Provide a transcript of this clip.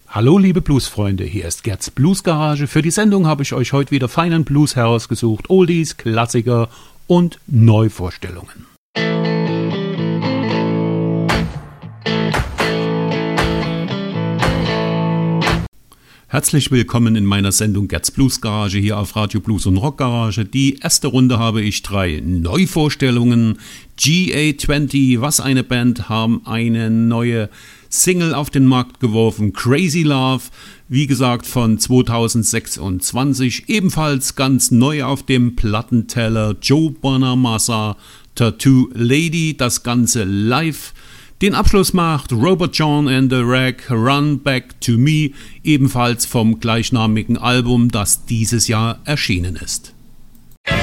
Hallo liebe Bluesfreunde, hier ist Gerds Bluesgarage. Für die Sendung habe ich euch heute wieder feinen Blues herausgesucht, Oldies, Klassiker und Neuvorstellungen. Herzlich willkommen in meiner Sendung Gerds Bluesgarage hier auf Radio Blues und Rock Garage. Die erste Runde habe ich 3 Neuvorstellungen. GA20, was eine Band, haben eine neue Single auf den Markt geworfen, Crazy Love, wie gesagt von 2026, ebenfalls ganz neu auf dem Plattenteller, Joe Bonamassa, Tattoo Lady, das Ganze live. Den Abschluss macht Robert John and the Rag, Run Back to Me, ebenfalls vom gleichnamigen Album, das dieses Jahr erschienen ist.